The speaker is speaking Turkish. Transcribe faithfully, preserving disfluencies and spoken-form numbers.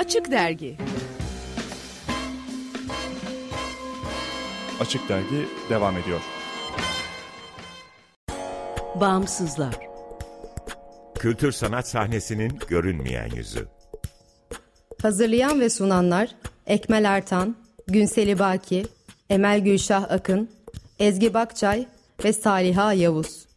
Açık Dergi. Açık Dergi devam ediyor. Bağımsızlar. Kültür sanat sahnesinin görünmeyen yüzü. Hazırlayan ve sunanlar Ekmel Ertan, Günseli Baki, Emel Gülşah Akın, Ezgi Bakçay ve Saliha Yavuz.